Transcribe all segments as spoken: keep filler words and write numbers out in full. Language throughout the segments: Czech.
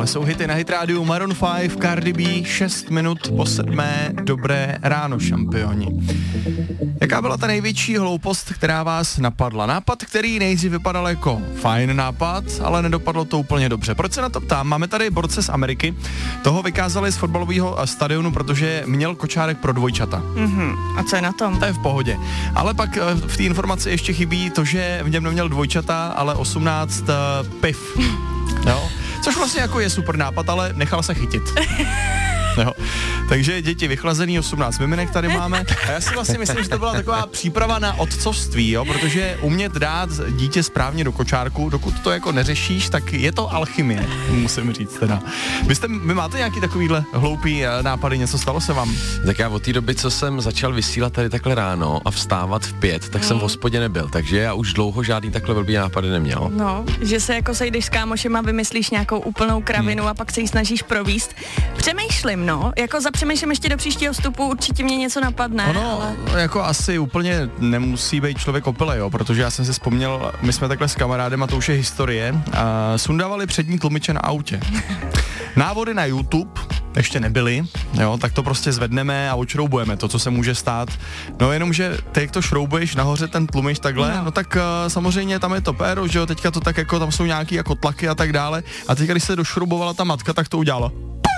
Tohle jsou hity na Hit rádiu. Maroon pět, Cardi B, šest minut po sedmé. Dobré ráno, šampioni. Jaká byla ta největší hloupost, která vás napadla? Nápad, který nejdřív vypadal jako fajn nápad, ale nedopadlo to úplně dobře. Proč se na to ptám? Máme tady borce z Ameriky. Toho vykázali z fotbalového stadionu, protože měl kočárek pro dvojčata. Mm-hmm. A co je na tom? To je v pohodě. Ale pak v té informaci ještě chybí to, že v něm neměl dvojčata, ale osmnáct uh, piv. Jo? Což vlastně jako je super nápad, ale nechal se chytit. Jo. Takže děti vychlazený, osmnáct miminek tady máme. A já si vlastně myslím, že to byla taková příprava na otcovství, jo, protože umět dát dítě správně do kočárku, dokud to jako neřešíš, tak je to alchymie, musím říct teda. Vy, jste, vy máte nějaký takovýhle hloupý nápady, něco stalo se vám? Tak já od té doby, co jsem začal vysílat tady takhle ráno a vstávat v pět, tak mm. jsem v hospodě nebyl, takže já už dlouho žádný takhle blbý nápady neměl. No, že se jako sejdeš s kámošem a vymyslíš nějakou úplnou kravinu mm. a pak se ji snažíš províst. Přemýšlím, no, jako zapřemýšlím ještě do příštího vstupu, určitě mě něco napadne. Ono ale... jako asi úplně nemusí být člověk opilej, jo, protože já jsem si vzpomněl, my jsme takhle s kamarádem, a to už je historie, a sundávali přední tlumiče na autě. Návody na YouTube ještě nebyly, jo, tak to prostě zvedneme a odšroubujeme to, co se může stát. No jenomže ty, jak to šroubuješ nahoře ten tlumič takhle, no, no tak uh, samozřejmě tam je to péro, že jo, teďka to tak jako, tam jsou nějaký jako tlaky a tak dále. A teďka, když se došroubovala ta matka, tak to udělala.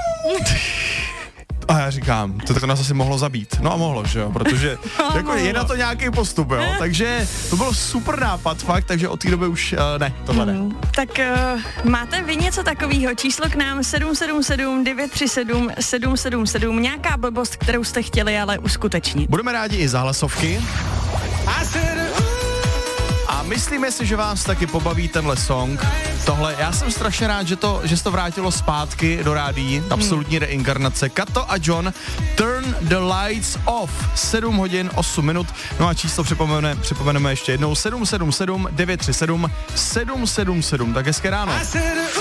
A já říkám, to tak nás asi mohlo zabít. No a mohlo, že jo, protože jako je na to nějaký postup, jo. Takže to byl super nápad, fakt, takže od té doby už uh, ne, tohle ne. Hmm, tak uh, máte vy něco takového? Číslo k nám sedm sedm sedm devět tři sedm sedm sedm sedm, nějaká blbost, kterou jste chtěli ale uskutečnit. Budeme rádi i za hlasovky. A myslíme si, že vás taky pobaví tenhle song. Tohle, já jsem strašně rád, že to, že se to vrátilo zpátky do rádií, absolutní reinkarnace. Kato a John, Turn the Lights Off, sedm hodin osm minut, no a číslo připomeneme, připomeneme ještě jednou, sedm sedm sedm devět tři sedm sedm sedm sedm, tak hezké ráno.